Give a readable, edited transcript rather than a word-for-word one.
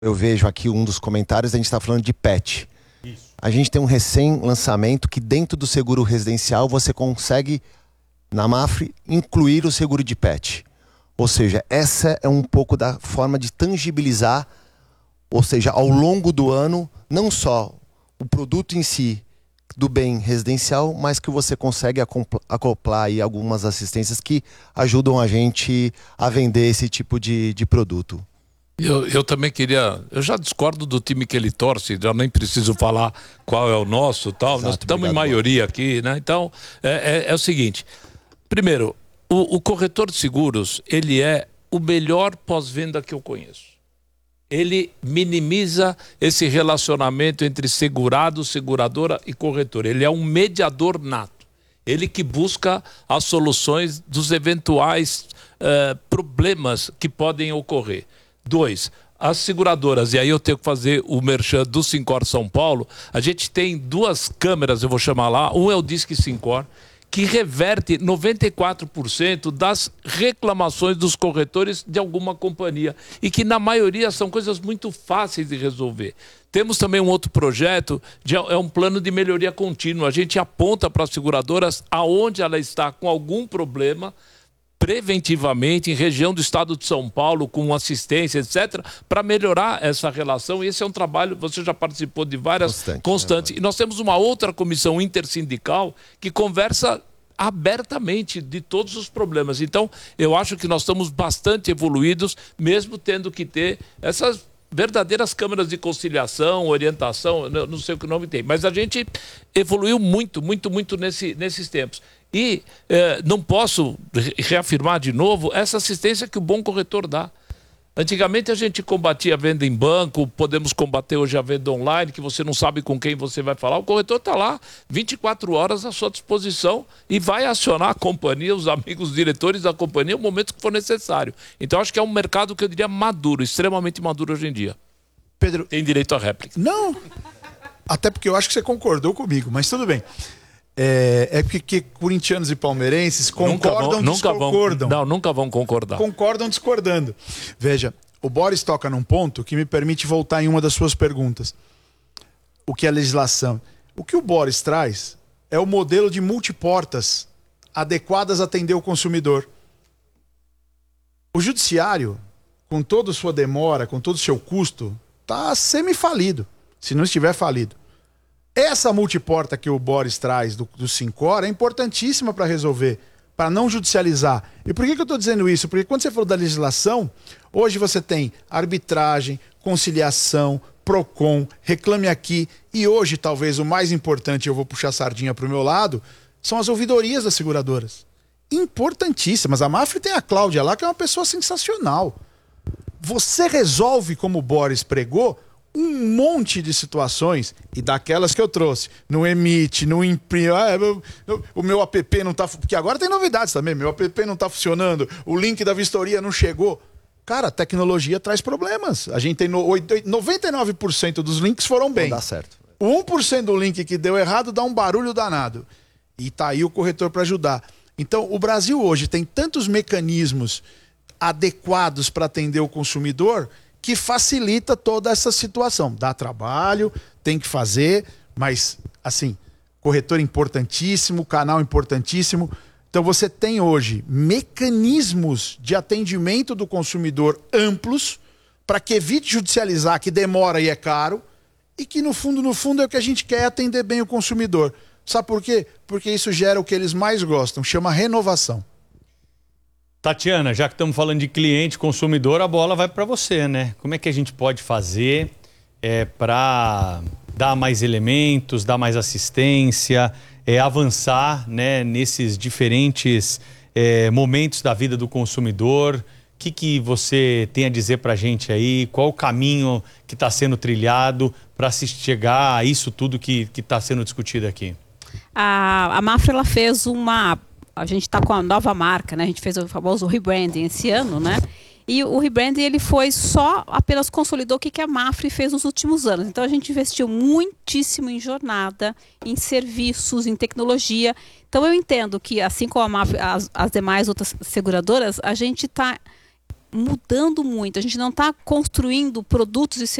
Eu vejo aqui um dos comentários, a gente está falando de pet. Isso. A gente tem um recém-lançamento que dentro do seguro residencial você consegue, na Mafre, incluir o seguro de pet. Ou seja, essa é um pouco da forma de tangibilizar, ou seja, ao longo do ano, não só o produto em si do bem residencial, mas que você consegue acoplar aí algumas assistências que ajudam a gente a vender esse tipo de produto. Eu também queria... Eu já discordo do time que ele torce, já nem preciso falar qual é o nosso, tal. Exato, nós estamos em maioria aqui, né? Então, é o seguinte. Primeiro, o corretor de seguros, ele é o melhor pós-venda que eu conheço. Ele minimiza esse relacionamento entre segurado, seguradora e corretor. Ele é um mediador nato. Ele que busca as soluções dos eventuais problemas que podem ocorrer. 2, as seguradoras, e aí eu tenho que fazer o merchan do Sincor São Paulo, a gente tem 2 câmeras, eu vou chamar lá, um é o Disque Sincor, que reverte 94% das reclamações dos corretores de alguma companhia e que na maioria são coisas muito fáceis de resolver. Temos também um outro projeto, é um plano de melhoria contínua, a gente aponta para as seguradoras aonde ela está com algum problema, preventivamente, em região do estado de São Paulo, com assistência, etc., para melhorar essa relação. E esse é um trabalho, você já participou de várias constantes. E nós temos uma outra comissão intersindical que conversa abertamente de todos os problemas. Então, eu acho que nós estamos bastante evoluídos, mesmo tendo que ter essas verdadeiras câmaras de conciliação, orientação, não sei o que o nome tem. Mas a gente evoluiu muito, muito, muito nesses tempos. E não posso reafirmar de novo essa assistência que o bom corretor dá. Antigamente a gente combatia a venda em banco, podemos combater hoje a venda online, que você não sabe com quem você vai falar. O corretor está lá 24 horas à sua disposição e vai acionar a companhia, os amigos os diretores da companhia, no momento que for necessário. Então acho que é um mercado que eu diria maduro, extremamente maduro hoje em dia. Pedro, tem direito à réplica. Não, até porque eu acho que você concordou comigo, mas tudo bem. É porque corintianos e palmeirenses concordam, discordam. Nunca vão concordar. Concordam discordando. Veja, o Boris toca num ponto que me permite voltar em uma das suas perguntas. O que é legislação? O que o Boris traz é o modelo de multiportas adequadas a atender o consumidor. O judiciário, com toda a sua demora, com todo o seu custo, está semi-falido, se não estiver falido. Essa multiporta que o Boris traz do Sincor é importantíssima para resolver, para não judicializar. E por que eu estou dizendo isso? Porque quando você falou da legislação, hoje você tem arbitragem, conciliação, PROCON, Reclame Aqui, e hoje talvez o mais importante, eu vou puxar a sardinha para o meu lado, são as ouvidorias das seguradoras. Importantíssimas. A Mafre tem a Cláudia lá, que é uma pessoa sensacional. Você resolve, como o Boris pregou, um monte de situações, e daquelas que eu trouxe, não emite, não imprime, o meu app não tá, porque agora tem novidades também, meu app não tá funcionando, o link da vistoria não chegou. Cara, a tecnologia traz problemas. A gente tem 99% dos links foram bem. Não dá certo. O 1% do link que deu errado dá um barulho danado. E tá aí o corretor para ajudar. Então, o Brasil hoje tem tantos mecanismos adequados para atender o consumidor que facilita toda essa situação. Dá trabalho, tem que fazer, mas, assim, corretor importantíssimo, canal importantíssimo. Então você tem hoje mecanismos de atendimento do consumidor amplos para que evite judicializar, que demora e é caro, e que no fundo é o que a gente quer, atender bem o consumidor. Sabe por quê? Porque isso gera o que eles mais gostam, chama renovação. Tatiana, já que estamos falando de cliente, consumidor, a bola vai para você, né? Como é que a gente pode fazer para dar mais elementos, dar mais assistência, avançar, né, nesses diferentes momentos da vida do consumidor? O que você tem a dizer para a gente aí? Qual o caminho que está sendo trilhado para se chegar a isso tudo que está sendo discutido aqui? A Mafre, ela fez uma... A gente está com a nova marca, né? A gente fez o famoso rebranding esse ano, né? E o rebranding, ele foi só, apenas consolidou o que a Mafre fez nos últimos anos. Então a gente investiu muitíssimo em jornada, em serviços, em tecnologia. Então eu entendo que, assim como a Mafre, as demais outras seguradoras, a gente está mudando muito. A gente não está construindo produtos e